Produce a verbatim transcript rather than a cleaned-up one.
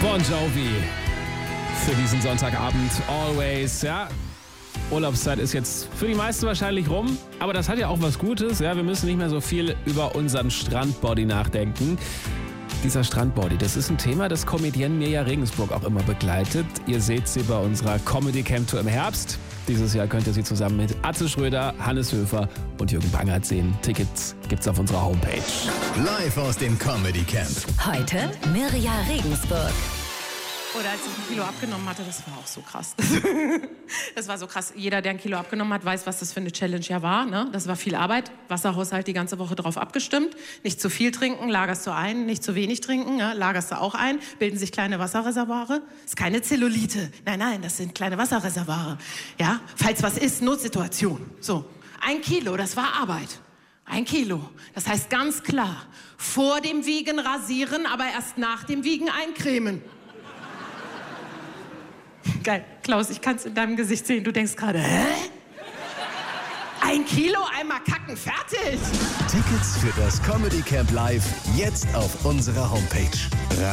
Bon Jovi für diesen Sonntagabend. Always, ja. Urlaubszeit ist jetzt für die meisten wahrscheinlich rum, aber das hat ja auch was Gutes. Ja, wir müssen nicht mehr so viel über unseren Strandbody nachdenken. Dieser Strandbody, das ist ein Thema, das Comedienne Mirja Regensburg auch immer begleitet. Ihr seht sie bei unserer Comedy Camp Tour im Herbst. Dieses Jahr könnt ihr sie zusammen mit Atze Schröder, Hannes Höfer und Jürgen Bangert sehen. Tickets gibt's auf unserer Homepage. Live aus dem Comedy Camp. Heute Mirja Regensburg. Oder als ich ein Kilo abgenommen hatte, das war auch so krass. Das war so krass. Jeder, der ein Kilo abgenommen hat, weiß, was das für eine Challenge ja war. Ne? Das war viel Arbeit. Wasserhaushalt die ganze Woche drauf abgestimmt. Nicht zu viel trinken, lagerst du ein. Nicht zu wenig trinken, ja, lagerst du auch ein. Bilden sich kleine Wasserreservoire. Das ist keine Zellulite. Nein, nein, das sind kleine Wasserreservoire. Ja? Falls was ist, Notsituation. So, ein Kilo, das war Arbeit. Ein Kilo. Das heißt ganz klar, vor dem Wiegen rasieren, aber erst nach dem Wiegen eincremen. Geil. Klaus, ich kann es in deinem Gesicht sehen. Du denkst gerade, hä? Ein Kilo, einmal kacken, fertig. Tickets für das Comedy Camp Live jetzt auf unserer Homepage.